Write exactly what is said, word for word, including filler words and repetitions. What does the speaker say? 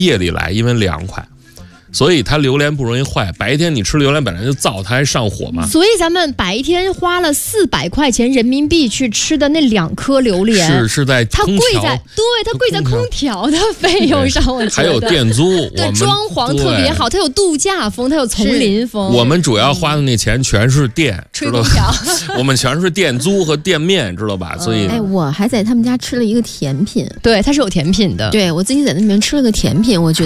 夜里来，因为凉快。所以它榴莲不容易坏，白天你吃榴莲本来就燥，它还上火嘛。 所以咱们白天花了四百块钱人民币去吃的那两颗榴莲， 是是在它贵在对它贵在空调的费用上，我觉得还有店租， 对装潢特别好，它有度假风，它有丛林风。 我们主要花的那钱全是电， 吹空调， 我们全是店租和店面，知道吧？所以， 哎，我还在他们家吃了一个甜品， 对，它是有甜品的。 对我自己在那边吃了个甜品，我觉得。